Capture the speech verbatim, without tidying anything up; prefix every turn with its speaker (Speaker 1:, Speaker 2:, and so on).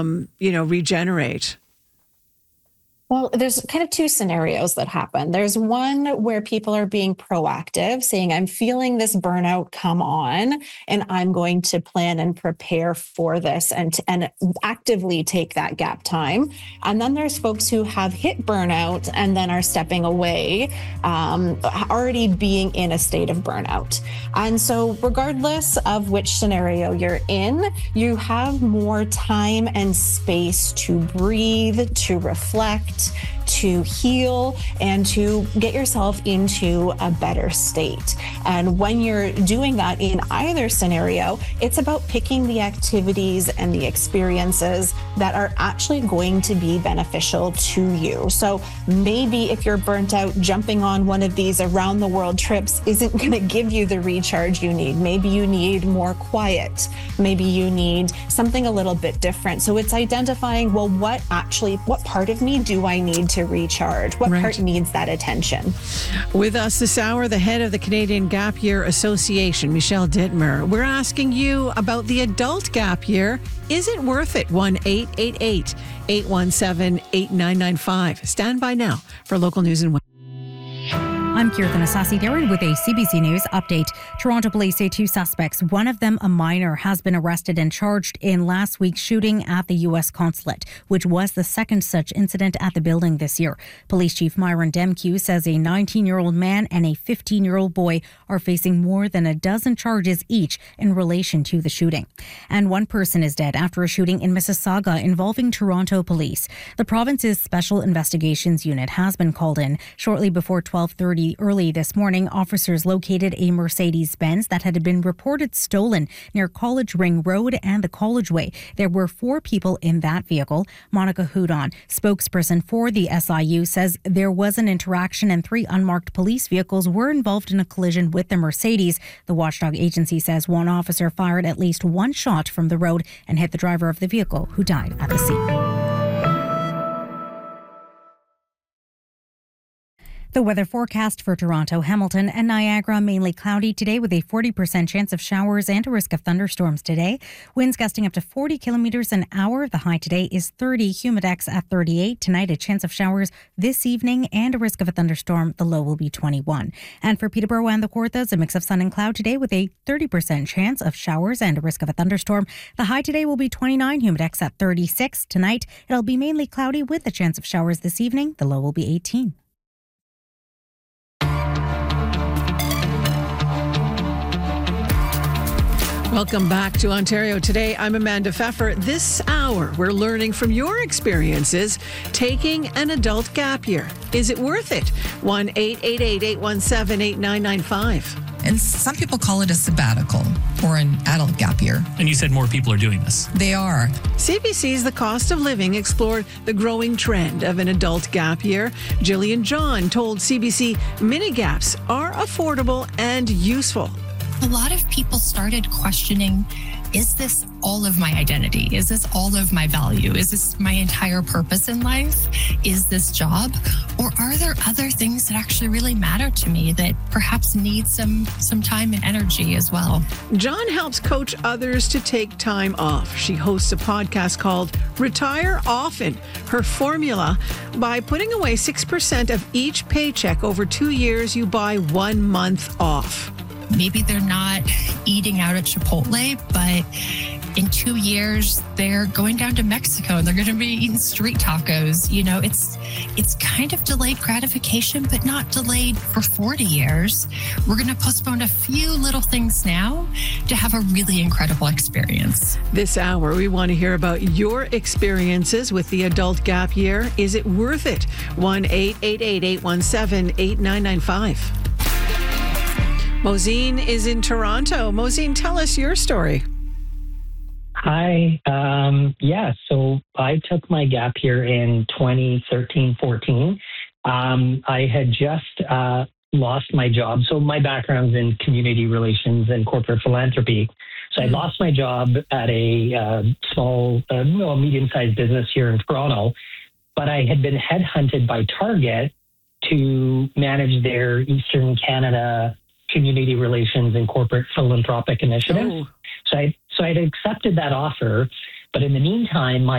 Speaker 1: um, you know, regenerate?
Speaker 2: Well, there's kind of two scenarios that happen. There's one where people are being proactive, saying, I'm feeling this burnout come on, and I'm going to plan and prepare for this and, and actively take that gap time. And then there's folks who have hit burnout and then are stepping away, um, already being in a state of burnout. And so regardless of which scenario you're in, you have more time and space to breathe, to reflect, to heal, and to get yourself into a better state. And when you're doing that in either scenario, it's about picking the activities and the experiences that are actually going to be beneficial to you. So maybe if you're burnt out, jumping on one of these around the world trips isn't going to give you the recharge you need. Maybe you need more quiet. Maybe you need something a little bit different. So it's identifying, well, what actually, what part of me do I need to recharge? What
Speaker 1: Right.
Speaker 2: part needs that attention?
Speaker 1: With us this hour, the head of the Canadian Gap Year Association, Michelle Dittmer. We're asking you about the adult gap year. Is it worth it? one eight eight eight, eight one seven, eight nine nine five. Stand by now for local news and weather.
Speaker 3: I'm Kirtan Asasi-Darren with a C B C News update. Toronto police say two suspects, one of them a minor, has been arrested and charged in last week's shooting at the U S consulate, which was the second such incident at the building this year. Police Chief Myron Demkew says a nineteen-year-old man and a fifteen-year-old boy are facing more than a dozen charges each in relation to the shooting. And one person is dead after a shooting in Mississauga involving Toronto police. The province's Special Investigations Unit has been called in. Shortly before twelve thirty early this morning, officers located a Mercedes-Benz that had been reported stolen near College Ring Road and the College Way. There were four people in that vehicle. Monica Houdon, spokesperson for the S I U, says there was an interaction and three unmarked police vehicles were involved in a collision with the Mercedes. The watchdog agency says one officer fired at least one shot from the road and hit the driver of the vehicle, who died at the scene. The weather forecast for Toronto, Hamilton and Niagara, mainly cloudy today with a forty percent chance of showers and a risk of thunderstorms today. Winds gusting up to forty kilometres an hour. The high today is thirty, humidex at thirty-eight. Tonight, a chance of showers this evening and a risk of a thunderstorm. The low will be twenty-one. And for Peterborough and the Kawarthas, a mix of sun and cloud today with a thirty percent chance of showers and a risk of a thunderstorm. The high today will be twenty-nine, humidex at thirty-six. Tonight, it'll be mainly cloudy with a chance of showers this evening. The low will be eighteen.
Speaker 1: Welcome back to Ontario Today. I'm Amanda Pfeffer. This hour, we're learning from your experiences taking an adult gap year. Is it worth it? one eight eight eight, eight one seven, eight nine nine five.
Speaker 4: And some people call it a sabbatical or an adult gap year.
Speaker 5: And you said more people are doing this.
Speaker 4: They are.
Speaker 1: C B C's The Cost of Living explored the growing trend of an adult gap year. Jillian John told C B C mini gaps are affordable and useful.
Speaker 6: A lot of people started questioning, is this all of my identity? Is this all of my value? Is this my entire purpose in life? Is this job? Or are there other things that actually really matter to me that perhaps need some, some time and energy as well?
Speaker 1: John helps coach others to take time off. She hosts a podcast called Retire Often. Her formula: by putting away six percent of each paycheck over two years, you buy one month off.
Speaker 6: Maybe they're not eating out at Chipotle, but in two years, they're going down to Mexico and they're going to be eating street tacos. You know, it's it's kind of delayed gratification, but not delayed for forty years. We're going to postpone a few little things now to have a really incredible experience.
Speaker 1: This hour, we want to hear about your experiences with the adult gap year. Is it worth it? one eight eight eight, eight one seven, eight nine nine five. Mosine is in Toronto. Mosine, tell us your story.
Speaker 7: Hi. Um, yeah, so I took my gap year in twenty thirteen fourteen. Um, I had just uh, lost my job. So my background's in community relations and corporate philanthropy. So I lost my job at a uh, small, uh, well, medium-sized business here in Toronto, but I had been headhunted by Target to manage their Eastern Canada community relations and corporate philanthropic initiatives.
Speaker 1: Oh.
Speaker 7: So I so I'd accepted that offer, but in the meantime, my